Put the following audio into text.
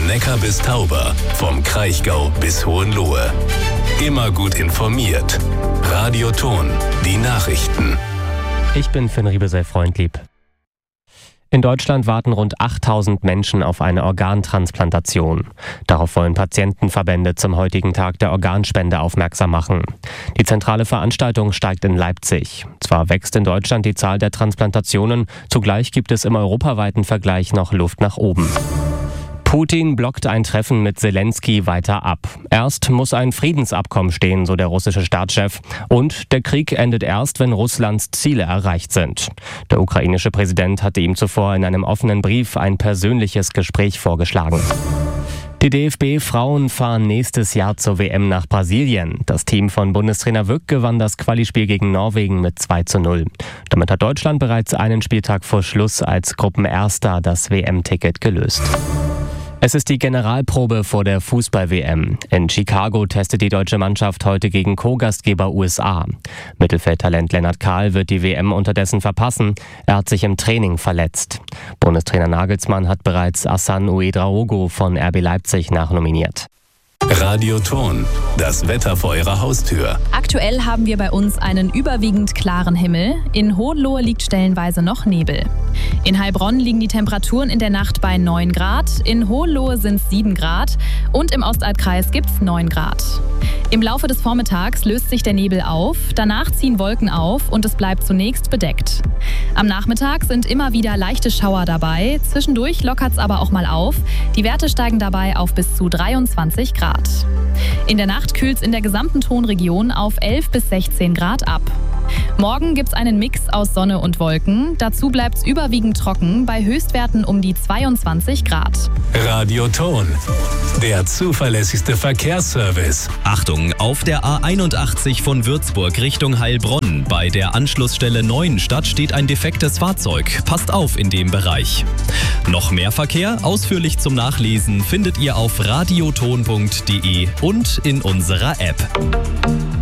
Neckar bis Tauber, vom Kraichgau bis Hohenlohe. Immer gut informiert. Radio Thon, die Nachrichten. Ich bin Finn Riebesell-Freundlieb. In Deutschland warten rund 8000 Menschen auf eine Organtransplantation. Darauf wollen Patientenverbände zum heutigen Tag der Organspende aufmerksam machen. Die zentrale Veranstaltung steigt in Leipzig. Zwar wächst in Deutschland die Zahl der Transplantationen, zugleich gibt es im europaweiten Vergleich noch Luft nach oben. Putin blockt ein Treffen mit Zelensky weiter ab. Erst muss ein Friedensabkommen stehen, so der russische Staatschef. Und der Krieg endet erst, wenn Russlands Ziele erreicht sind. Der ukrainische Präsident hatte ihm zuvor in einem offenen Brief ein persönliches Gespräch vorgeschlagen. Die DFB-Frauen fahren nächstes Jahr zur WM nach Brasilien. Das Team von Bundestrainer Wück gewann das Qualispiel gegen Norwegen mit 2:0. Damit hat Deutschland bereits einen Spieltag vor Schluss als Gruppenerster das WM-Ticket gelöst. Es ist die Generalprobe vor der Fußball-WM. In Chicago testet die deutsche Mannschaft heute gegen Co-Gastgeber USA. Mittelfeldtalent Lennart Kahl wird die WM unterdessen verpassen. Er hat sich im Training verletzt. Bundestrainer Nagelsmann hat bereits Hassan Ouedraogo von RB Leipzig nachnominiert. Radio Thon, das Wetter vor Ihrer Haustür. Aktuell haben wir bei uns einen überwiegend klaren Himmel. In Hohenlohe liegt stellenweise noch Nebel. In Heilbronn liegen die Temperaturen in der Nacht bei 9 Grad, in Hohenlohe sind es 7 Grad und im Ostalbkreis gibt es 9 Grad. Im Laufe des Vormittags löst sich der Nebel auf, danach ziehen Wolken auf und es bleibt zunächst bedeckt. Am Nachmittag sind immer wieder leichte Schauer dabei, zwischendurch lockert es aber auch mal auf. Die Werte steigen dabei auf bis zu 23 Grad. In der Nacht kühlt es in der gesamten Thonregion auf 11 bis 16 Grad ab. Morgen gibt es einen Mix aus Sonne und Wolken. Dazu bleibt es überwiegend trocken, bei Höchstwerten um die 22 Grad. Radio Thon, der zuverlässigste Verkehrsservice. Achtung, auf der A81 von Würzburg Richtung Heilbronn. Bei der Anschlussstelle Neuenstadt steht ein defektes Fahrzeug. Passt auf in dem Bereich. Noch mehr Verkehr, ausführlich zum Nachlesen, findet ihr auf radiothon.de und in unserer App.